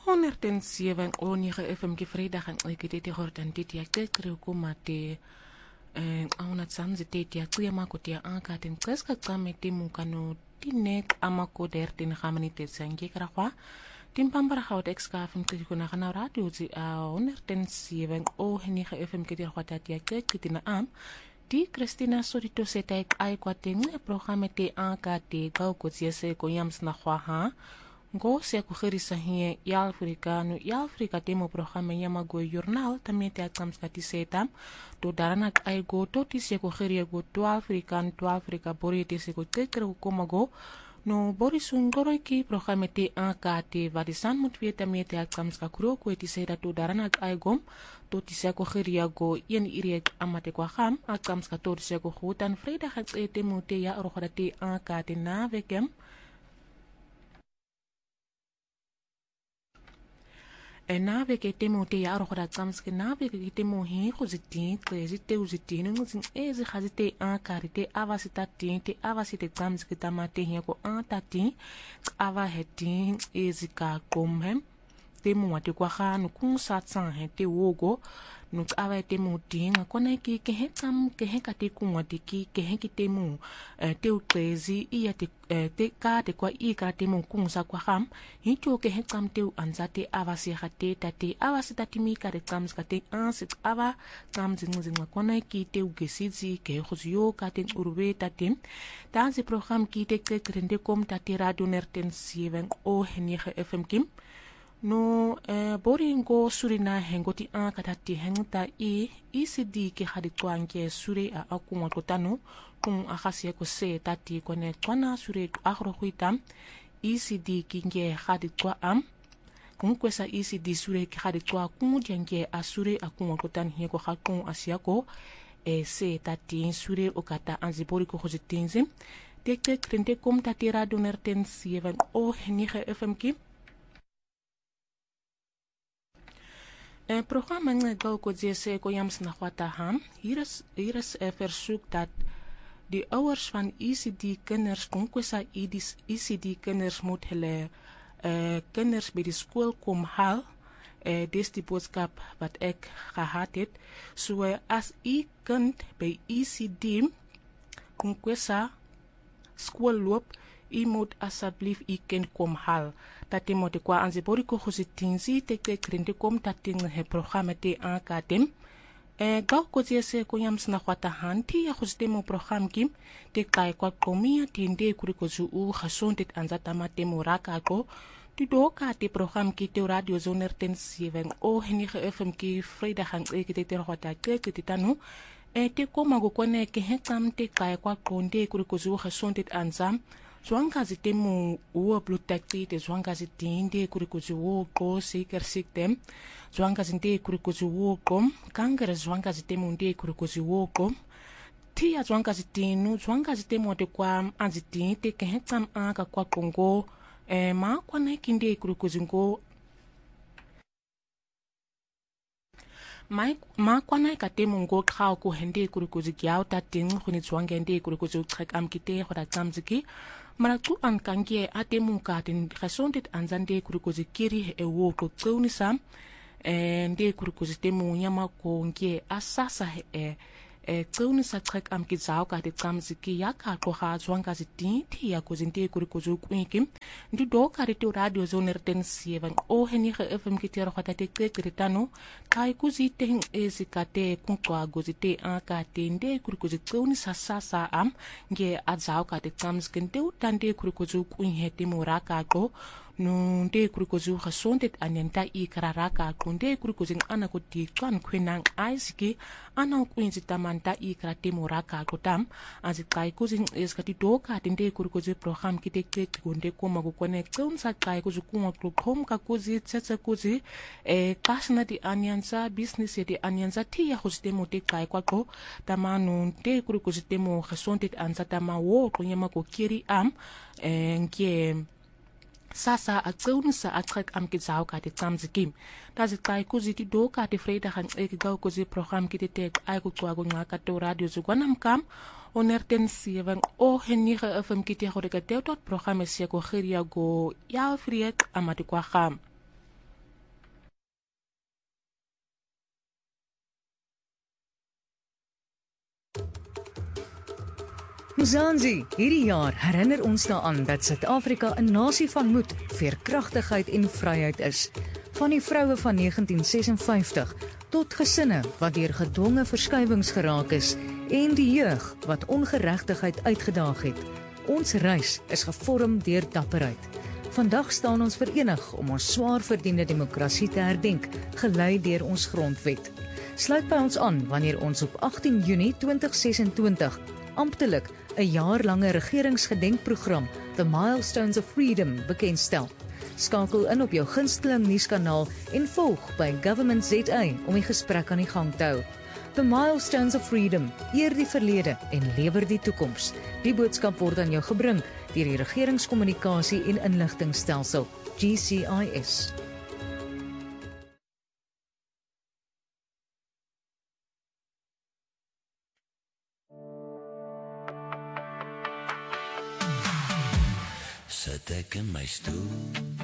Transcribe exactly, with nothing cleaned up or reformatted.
honderd zeven o negen F M vrijdag en ik dit hoort en dit ja kekere kuma te eh auna tsanzi dit ja kuya mako te anka ten kreska kame te mukano tinek amako dertin gamani te sange krakwa timpambara hawt ekskafem te kuna kana radio zi a honderd zeven o negen F M ke dir khwata te kekitina am di Christina Sorito setek ai kwateng programme te anka te gau kotsiese ko yams na khwa ha Ngo se kugerisa hie ya Africano ya Africa temo programa yama go jornal tamete atams kati setam to darana ai go to ti se kugeria go to African to Africa bori te se ko tekere ko mago no bori sungoro ki programa te akate vadisan mutwe tamete atams ka kuro ko ti se to darana ai gom to ti se kugeria go yen irek amate kwa kham atams ka to se ko hutan vrydag het ete mote ya rogorate akate na wekem En na we ke temo te ya rogora tsamske na we ke temo hi go zitin tsezi te uzitin ngutsin ezi khazite a karite avasita tinte avasite tsamske tamate hi ko antati ava hetin ezi ka komhem temo wate kwa khanu kung satsan he te wogo no ava temo tinga kona ki ke he tsam ke he ka te kungwa te ki ke he ki temo te utsezi iya te te ka te kwa i ka temo kung sa kwa kham hi to ke he tsam te anzate ava si khate tate ava si tatimi ka te tsam ska te ansit ava tsam zinga kona ki te ugesizi ke khuzyo ka te urwe tate tanzi program ki te ke krende kom tate radio honderd zeven o negen F M kim no eh, boringo surina hengoti an katati hengta i E C D ke hadi twanke sure a akuma kotano kung akasi ko se tati kone twana sure agro huitam E C D kinge hadi twa am kung kwesa E C D sure ke hadi twa kung jenge asure akuma kotan heko hakung asiako e se tati sure okata anzi boriko hojitinzim tekte krente kom tati radio honderd zeven o negen F M ki Het programma ngegau ko jese ko yams na kwata ham. Hier is hier is een verzoek dat de ouders van E C D kinders konkwesa E C D kinders moet hulle uh, kinders bij de school kom haal. Uh, dis die boodskap wat ek gehad het. So uh, as u kind bij E C D konkwesa school loop, u moet asseblief u kind kom haal. Tati mote kwa anzi bori ko khositinzi tekte krinde kom tati he programme te akatem e gau ko jese ko yams na khwata hanti ya khostemo program kim te kai kwa komia tinde kuri ko zu u khasontet anzata mate moraka ko ti do ka te program ki te radio honderd zeven o negen F M ki vrydag ang ek te te khwata ke te tanu e te koma go kone ke he kam te kai kwa konde kuri ko zu khasontet anzam Zwanga zitemu uwa blutakti te zwanga zitinde kurikuzi woko seker siktem zwanga zinde kurikuzi woko kangere zwanga zitemu nde kurikuzi woko tia zwanga zitinu zwanga zitemu te kwa anzitinte ke hetsam aka kwa kongo e ma kwa nekinde kurikuzi ngo Mai ma kwana ka temo ngo khao ko hende kurikuzi gyao ta ting khuni zwanga nde kurikuzi utrek am kite khoda tsamziki mara tu an kangie ate munka tin khasondet anzande kurikuzi kiri e wo ko tsunisa e nde kurikuzi temu nyama ko ngie asasa e e tsunisa trek am kizao ka te tsamziki yaka ko ha zwanga zitin ti ya ko zinte kurikuzi kwinkim ndi do ka te radio honderd zeven o negen F M kitero khata te kekritano kai kuzi teng ezikate kunkwa gozite akate nde kurikuzi tsunisa sasa am nge azao ka te tsamziki nde utande kurikuzi kwinhete moraka ko no nde kurikuzi khasondet anenta i kararaka ko nde kurikuzi ana ko ti kwan khwenang aisiki ana kwinzi tamanta i krate moraka ko tam azikai kuzi eskati doka nde kurikuzi program kitekte kunde koma ko kone tsunsa kai kuzi kuma kom ka kuzi tsetse kuzi e kasna di anyanza business di anyanza ti ya hostemo te kai kwako tamanu nde kurikuzi temo khasondet anza tama wo ko nyama ko kiri am e nkie Sasa atsunsa atrek am kizao ka te tsamzikim. Tazi kai kuzi ti do ka te vrydag ang ek gau kuzi program ki te tek ai ku kwa nga ka te radio zugwanam kam honderd zeven o negen F M ki te gore ka te tot program se ko geria go ya vriek amati kwa kham. Mzansi, hierdie jaar herinner ons daaraan dat Suid-Afrika 'n nasie van moed, veerkragtigheid en vryheid is. Van die vroue van negentien sesenvyftig tot gesinne wat deur gedwonge verskywings geraak is en die jeug wat ongeregtigheid uitgedaag het. Ons reis is gevorm deur dapperheid. Vandag staan ons verenig om ons swaar verdiende demokrasie te herdenk, gelei deur ons grondwet. Sluit by ons aan wanneer ons op agtien Junie tweeduisend sesentwintig amptelik 'n jaarlange regeringsgedenkprogram, The Milestones of Freedom, bekendstel. Skakel in op jou gunsteling nuuskanaal en volg by Government Z A om die gesprek aan die gang te hou. The Milestones of Freedom, eer die verlede en lewer die toekoms. Die boodskap word aan jou gebring deur die Regeringskommunikasie en Inligtingstelsel, G C I S. Sit ek in my stoel